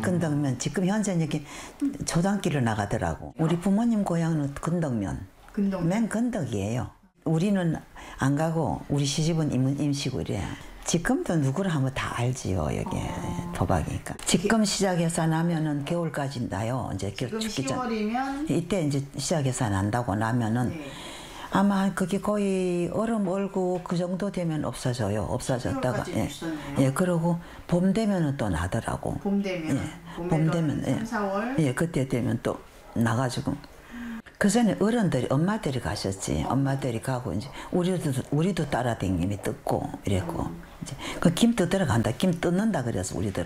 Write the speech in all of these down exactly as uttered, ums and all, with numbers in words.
건덕면 지금 현재 여기 초등학교를 나가더라고. 우리 부모님 고향은 건덕면. 건덕면. 맨 건덕이에요. 우리는 안 가고 우리 시집은 임, 임시고 이래. 지금도 누구를 하면 다 알지요 여기 어. 도박이니까. 지금 시작해서 나면은 겨울까지 나요. 이제 지금 춥기 전. 시월이면 이때 이제 시작해서 난다고 나면은 네. 아마 그게 거의 얼음 얼고 그 정도 되면 없어져요. 없어졌다가 예. 예, 그러고 봄 되면은 또 나더라고. 봄 되면 예. 봄 되면 삼, 사월 예. 예, 그때 되면 또 나가지고. 그 전에 어른들이 엄마들이 가셨지. 엄마들이 가고 이제 우리도 우리도 따라다니미 뜯고 이랬고 음. 이제 그 김 뜯으러 간다. 김 뜯는다 그래서 우리들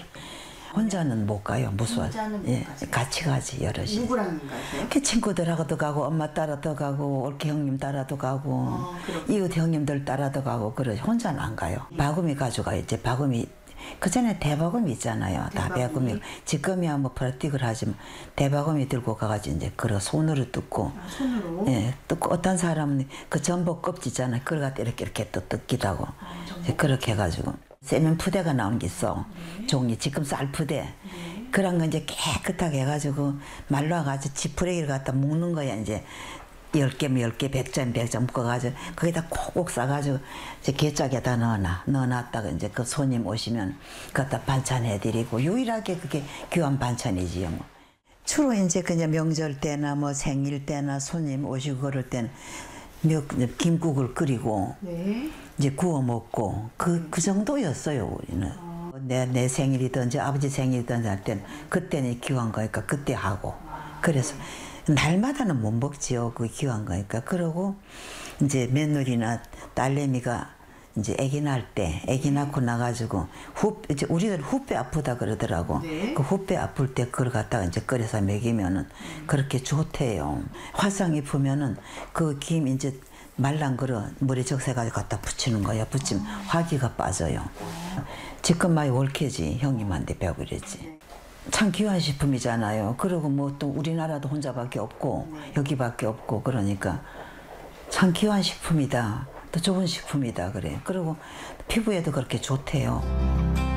혼자는 못 가요. 무서워. 예, 같이 가지 여럿이. 누구랑 가세요? 그 친구들하고도 가고 엄마 따라도 가고 올케 형님 따라도 가고 어, 이웃 형님들 따라도 가고 그래 혼자는 안 가요. 바구미 가져가요. 이제 바구미 그 전에 대바구미 있잖아요. 다 대바구미. 배구미 지금이야 뭐 플라스틱을 하지만 대바구미 들고 가가지고 이제 그러 손으로 뜯고 아, 손으로? 예 뜯고 어떤 사람은 그 전복 껍질 있잖아요. 그걸 갖다 이렇게 이렇게 또 뜯기도 하고 아, 그렇게 해가지고 세면 푸대가 나온 게 있어. 네. 종이 지금 쌀 푸대. 네. 그런 거 이제 깨끗하게 해가지고 말라가지고 지푸레기를 갖다 묶는 거야 이제. 열 개면 열 개, 백 점, 백 점 묶어가지고 거기다 콕콕 싸가지고 이제 개짝에다 넣어놔. 넣어놨다가 이제 그 손님 오시면 그것다 반찬해드리고 유일하게 그게 귀한 반찬이지요. 뭐. 주로 이제 그냥 명절 때나 뭐 생일 때나 손님 오시고 그럴 때는 몇, 김국을 끓이고 네. 이제 구워 먹고 그, 그 정도였어요 우리는. 어. 내, 내 생일이든지 아버지 생일이든지 할 때는 그때는 귀한 거니까 그때 하고 그래서 날마다는 못 먹지요. 그 귀한 거니까. 그러고 이제 며느리나 딸내미가 이제 아기 낳을 때, 아기 낳고 나가지고 후 이제 우리들 후배 아프다 그러더라고. 네. 그 후배 아플 때 그걸 갖다가 이제 끓여서 먹이면은 음. 그렇게 좋대요. 화상 입으면은 그 김 이제 말랑 그러 물에 적셔가지고 갖다 붙이는 거야. 붙이면 아. 화기가 빠져요. 아. 지금 많이 올케지 형님한테 배우고 그랬지. 참 귀한 식품이잖아요. 그리고 뭐 또 우리나라도 혼자밖에 없고 네. 여기밖에 없고 그러니까 참 귀한 식품이다. 또 좋은 식품이다 그래. 그리고 피부에도 그렇게 좋대요.